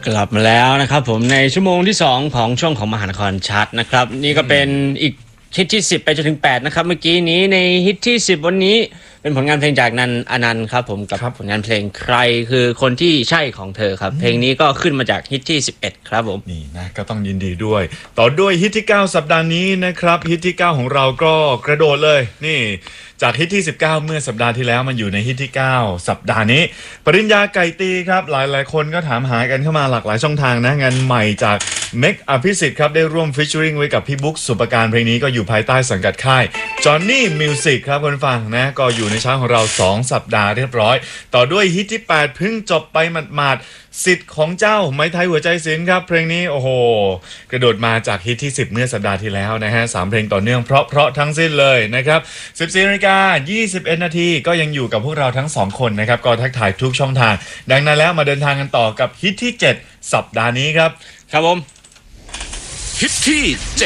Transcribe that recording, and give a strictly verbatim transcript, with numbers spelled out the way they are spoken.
กลับมาแล้วนะครับผมในชั่วโมงที่สองของช่วงของมหานครชัดนะครับนี่ก็เป็นอีกฮิตที่สิบไปจนถึงแปดนะครับเมื่อกี้นี้ในฮิตที่สิบวันนี้เป็นผลงานเพลงจากนันอนันต์ครับผมกับผลงานเพลงใครคือคนที่ใช่ของเธอครับเพลงนี้ก็ขึ้นมาจากฮิตที่สิบเอ็ดครับผมนี่นะก็ต้องยินดีด้วยต่อด้วยฮิตที่เก้าสัปดาห์นี้นะครับฮิตที่เก้าของเราก็กระโดดเลยนี่จากฮิตที่สิบเก้าเมื่อสัปดาห์ที่แล้วมันอยู่ในฮิตที่เก้าสัปดาห์นี้ปริญญาไก่ตีครับหลายๆคนก็ถามหากันเข้ามาหลากหลายช่องทางนะงานใหม่จากเมกอภิสิทธิ์ครับได้ร่วมฟิชเชอริงไว้กับพี่บุ๊กสุปการเพลงนี้ก็อยู่ภายใต้สังกัดค่าย Johnny Music ครับคุณฟังนะก็อยู่ในชาร์ตของเราสองสัปดาห์เรียบร้อยต่อด้วยฮิตที่แปดเพิ่งจบไปหมาดๆสิทธิ์ของเจ้าไม้ไทยหัวใจศิลป์ครับเพลงนี้โอ้โหกระโดดมาจากฮิตที่สิบเมื่อสัปดาห์ที่แล้วนะฮะสามเพลงต่อเนื่องเพราะเพราะทั้งสิ้นเลยนะครับ สิบสี่นาฬิกายี่สิบเอ็ดนาทีก็ยังอยู่กับพวกเราทั้งสองคนนะครับก็ทักทายทุกช่องทางดังนั้นแล้วมาเดินทางกันต่อกับฮิตที่เจ็ดสัปดาห์นี้ครับครับผมฮิตที่